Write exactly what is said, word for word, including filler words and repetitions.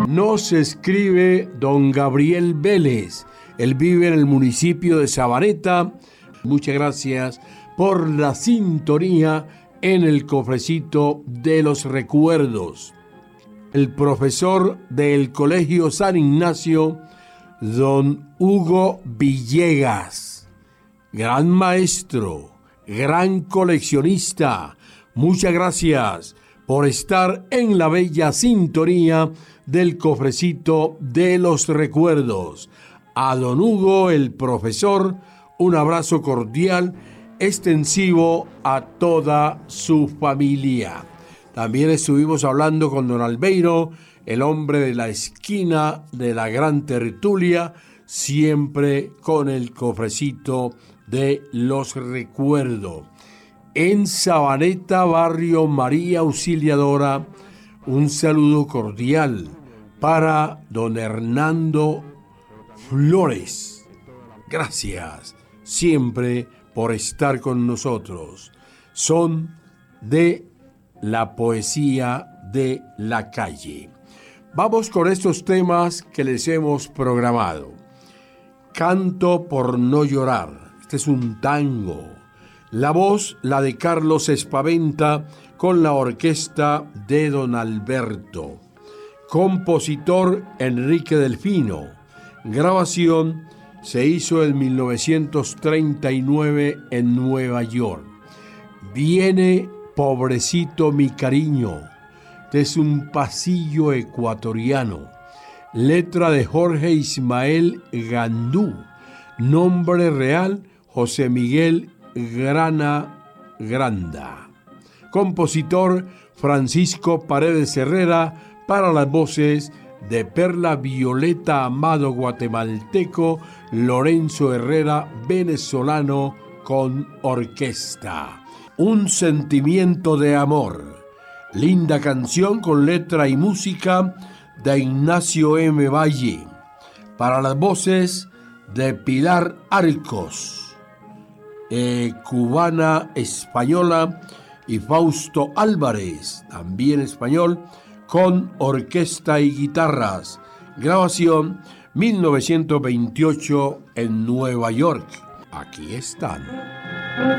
Nos escribe don Gabriel Vélez. Él vive en el municipio de Sabaneta. Muchas gracias por la sintonía en el cofrecito de los recuerdos. El profesor del Colegio San Ignacio, don Hugo Villegas. Gran maestro, gran coleccionista. Muchas gracias por estar en la bella sintonía del cofrecito de los recuerdos. A don Hugo, el profesor, un abrazo cordial, extensivo a toda su familia. También estuvimos hablando con don Albeiro, el hombre de la esquina de la gran tertulia, siempre con el cofrecito de los recuerdos. En Sabaneta, barrio María Auxiliadora, un saludo cordial para don Hernando Flores. Gracias siempre por estar con nosotros. Son de la poesía de la calle. Vamos con estos temas que les hemos programado. Canto por no llorar. Este es un tango. La voz, la de Carlos Espaventa, con la orquesta de don Alberto. Compositor Enrique Delfino. Grabación se hizo en mil novecientos treinta y nueve en Nueva York. Viene Pobrecito mi cariño. Este es un pasillo ecuatoriano. Letra de Jorge Ismael Gandú. Nombre real José Miguel Grana Granda. Compositor Francisco Paredes Herrera, para las voces de Perla Violeta Amado guatemalteco, Lorenzo Herrera venezolano con orquesta. Un sentimiento de amor. Linda canción con letra y música de Ignacio M. Valle. Para las voces de Pilar Arcos, eh, cubana española, y Fausto Álvarez, también español, con orquesta y guitarras. Grabación mil novecientos veintiocho en Nueva York. Aquí están.